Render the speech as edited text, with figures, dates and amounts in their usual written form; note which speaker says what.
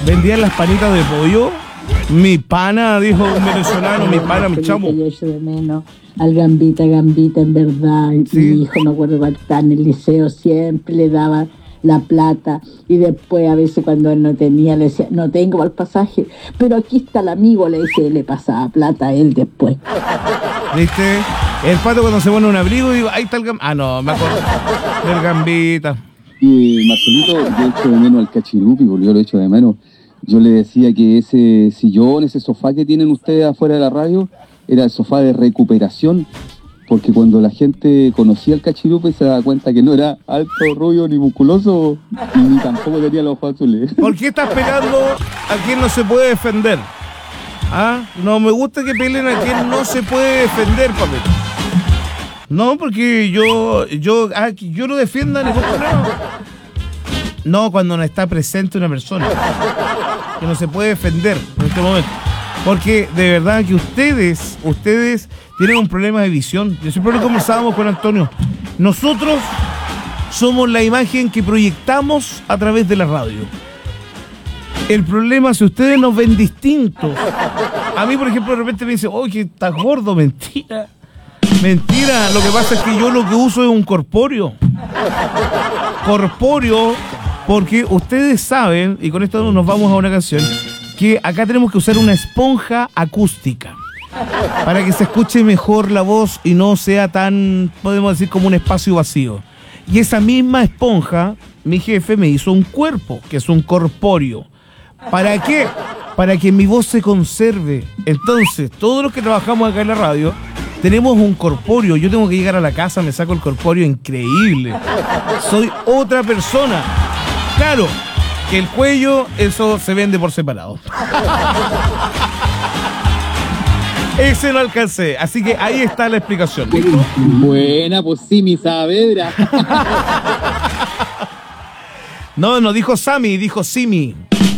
Speaker 1: vendían las panitas de pollo. Mi pana, dijo un venezolano, mi pana, mi chamo.
Speaker 2: Yo echo de menos al Gambita, en verdad.
Speaker 1: Sí.
Speaker 2: Mi hijo, me acuerdo cuando estaba en el liceo, siempre le daba la plata. Y después, a veces, cuando él no tenía, le decía, no tengo para el pasaje. Pero aquí está el amigo, le decía, y le pasaba plata a él después.
Speaker 1: ¿Viste? El pato cuando se pone un abrigo, digo, ahí está el Gambita. Ah, no, me acuerdo del Gambita.
Speaker 3: Y Marcelito, yo echo de menos al Cachirupi, porque yo lo echo de menos. Yo le decía que ese sillón, ese sofá que tienen ustedes afuera de la radio, era el sofá de recuperación, porque cuando la gente conocía al Cachirupi se daba cuenta que no era alto, rubio, ni musculoso, ni tampoco tenía los ojos azules.
Speaker 1: ¿Por qué estás pegando a quien no se puede defender? ¿Ah? No me gusta que peleen a quien no se puede defender, papel. No, porque yo no defiendo a ningún problema. No, cuando no está presente una persona que no se puede defender en este momento. Porque de verdad que ustedes tienen un problema de visión. Yo siempre lo conversábamos con Antonio. Nosotros somos la imagen que proyectamos a través de la radio. El problema es si ustedes nos ven distintos. A mí, por ejemplo, de repente me dicen, oye, que estás gordo. Mentira. Mentira. Lo que pasa es que yo lo que uso es un corpóreo. Porque ustedes saben, y con esto nos vamos a una canción, que acá tenemos que usar una esponja acústica para que se escuche mejor la voz y no sea tan, podemos decir, como un espacio vacío. Y esa misma esponja, mi jefe me hizo un cuerpo, que es un corpóreo. ¿Para qué? Para que mi voz se conserve. Entonces, todos los que trabajamos acá en la radio tenemos un corpóreo. Yo tengo que llegar a la casa, me saco el corpóreo increíble. Soy otra persona. Claro, que el cuello, eso se vende por separado. Ese no alcancé, así que ahí está la explicación. ¿Listo?
Speaker 3: Buena, pues sí, mi Saavedra.
Speaker 1: No dijo Sammy, dijo Simi.